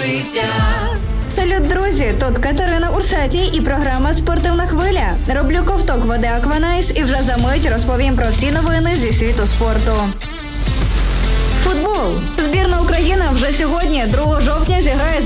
життя. Салют, друзі! Тут Катерина Урсатій і програма «Спортивна хвиля». Роблю ковток води Акванайс і вже за мить розповім про всі новини зі світу спорту. Футбол. Збірна України вже сьогодні, 2 жовтня, зіграє